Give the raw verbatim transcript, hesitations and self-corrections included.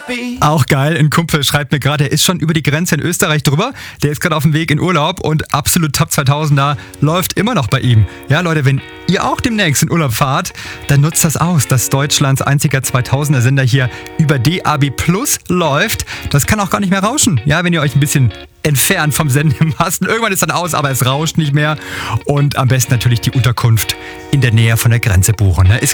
Auch geil, ein Kumpel schreibt mir gerade, der ist schon über die Grenze in Österreich drüber. Der ist gerade auf dem Weg in Urlaub und absolut Top zweitausender läuft immer noch bei ihm. Ja, Leute, wenn ihr auch demnächst in Urlaub fahrt, dann nutzt das aus, dass Deutschlands einziger zweitausender Sender hier über D A B Plus läuft. Das kann auch gar nicht mehr rauschen. Ja, wenn ihr euch ein bisschen entfernt vom Sendemasten. Irgendwann ist dann aus, aber es rauscht nicht mehr. Und am besten natürlich die Unterkunft in der Nähe von der Grenze buchen. Ne? Ist